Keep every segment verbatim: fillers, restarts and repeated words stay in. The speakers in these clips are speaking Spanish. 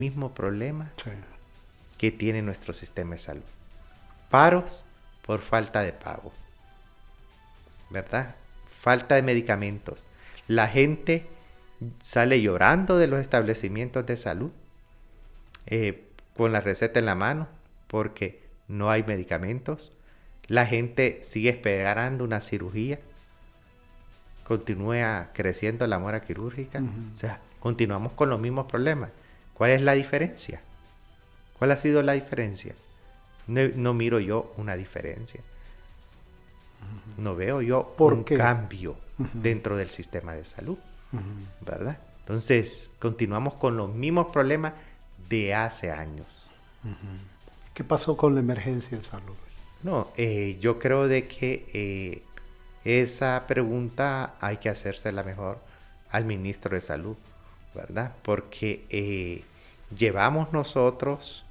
mismo problema Sí. que tiene nuestro sistema de salud. Paros por falta de pago, ¿verdad? Falta de medicamentos. La gente sale llorando de los establecimientos de salud eh, con la receta en la mano porque no hay medicamentos. La gente sigue esperando una cirugía. Continúa creciendo la mora quirúrgica. Uh-huh. O sea, continuamos con los mismos problemas. ¿Cuál es la diferencia? ¿Cuál ha sido la diferencia? No, no miro yo una diferencia. No veo yo ¿Por un qué? cambio Uh-huh. dentro del sistema de salud, Uh-huh. ¿verdad? Entonces, continuamos con los mismos problemas de hace años. Uh-huh. ¿Qué pasó con la emergencia de salud? No, eh, yo creo de que eh, esa pregunta hay que hacérsela mejor al ministro de Salud, ¿verdad? Porque eh, llevamos nosotros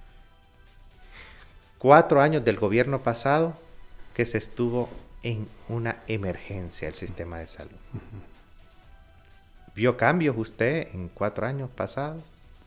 cuatro años del gobierno pasado que se estuvo en una emergencia el sistema de salud. Uh-huh. ¿Vio cambios usted en cuatro años pasados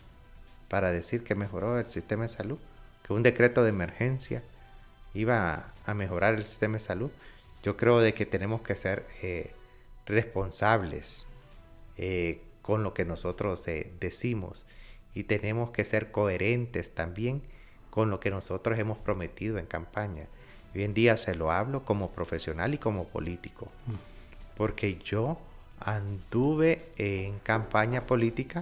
para decir que mejoró el sistema de salud? Que un decreto de emergencia iba a mejorar el sistema de salud. Yo creo de que tenemos que ser eh, responsables eh, con lo que nosotros eh, decimos y tenemos que ser coherentes también con lo que nosotros hemos prometido en campaña. Hoy en día se lo hablo como profesional y como político, porque yo anduve en campaña política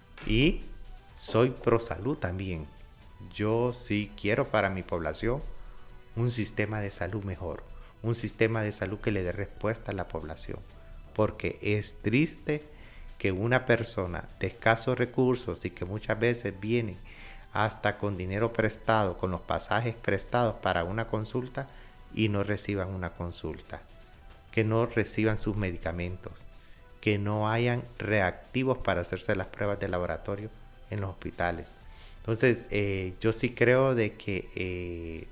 y soy pro salud también. Yo sí quiero para mi población un sistema de salud mejor, un sistema de salud que le dé respuesta a la población, porque es triste que una persona de escasos recursos y que muchas veces viene hasta con dinero prestado, con los pasajes prestados para una consulta y no reciban una consulta, que no reciban sus medicamentos, que no hayan reactivos para hacerse las pruebas de laboratorio en los hospitales. Entonces, eh, yo sí creo de que eh,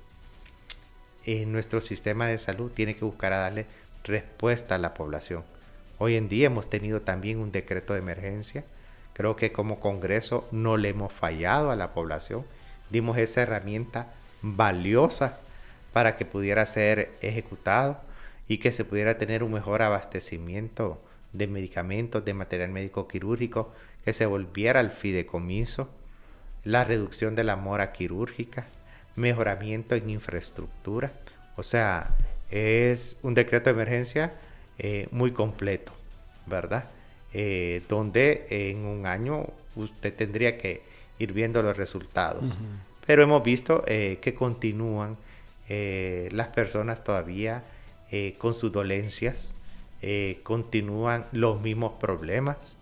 eh, nuestro sistema de salud tiene que buscar a darle respuesta a la población. Hoy en día hemos tenido también un decreto de emergencia. Creo que como Congreso no le hemos fallado a la población. Dimos esa herramienta valiosa para que pudiera ser ejecutado y que se pudiera tener un mejor abastecimiento de medicamentos, de material médico quirúrgico, que se volviera al fideicomiso, la reducción de la mora quirúrgica, mejoramiento en infraestructura. O sea, es un decreto de emergencia eh, muy completo, ¿verdad? Eh, donde en un año usted tendría que ir viendo los resultados. Uh-huh. Pero hemos visto eh, que continúan eh, las personas todavía eh, con sus dolencias, eh, continúan los mismos problemas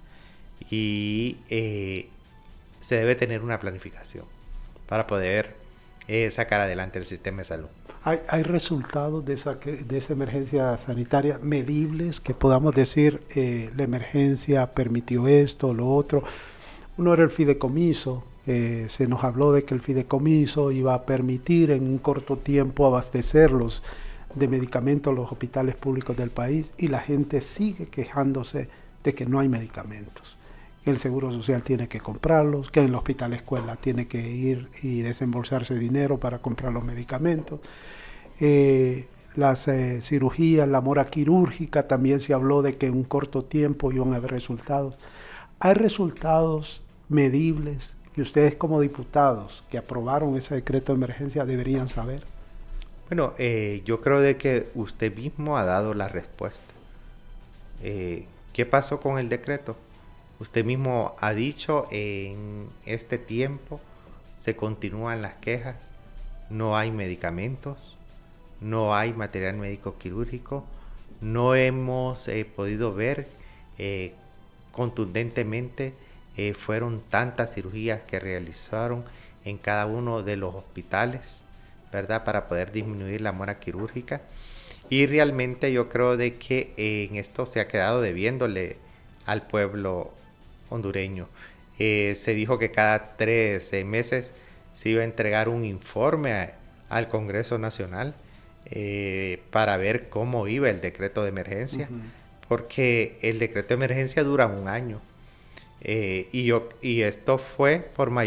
y eh, se debe tener una planificación para poder eh, sacar adelante el sistema de salud. ¿Hay, hay resultados de esa, de esa emergencia sanitaria medibles que podamos decir eh, la emergencia permitió esto, lo otro? Uno era el fideicomiso. Eh, se nos habló de que el fideicomiso iba a permitir en un corto tiempo abastecerlos de medicamentos a los hospitales públicos del país y la gente sigue quejándose de que no hay medicamentos. Que el Seguro Social tiene que comprarlos, que en el hospital escuela tiene que ir y desembolsarse dinero para comprar los medicamentos. Eh, las eh, cirugías, la mora quirúrgica, también se habló de que en un corto tiempo iban a haber resultados. ¿Hay resultados medibles que ustedes como diputados que aprobaron ese decreto de emergencia deberían saber? Bueno, eh, yo creo de que usted mismo ha dado la respuesta. Eh, ¿Qué pasó con el decreto? Usted mismo ha dicho, en este tiempo se continúan las quejas, no hay medicamentos, no hay material médico quirúrgico, no hemos eh, podido ver eh, contundentemente, eh, fueron tantas cirugías que realizaron en cada uno de los hospitales, ¿verdad? Para poder disminuir la mora quirúrgica. Y realmente yo creo de que en esto se ha quedado debiéndole al pueblo hondureño. Eh, se dijo que cada tres eh, meses se iba a entregar un informe a, al Congreso Nacional eh, para ver cómo iba el decreto de emergencia, uh-huh. porque el decreto de emergencia dura un año Eh, y, yo, y esto fue por mayoría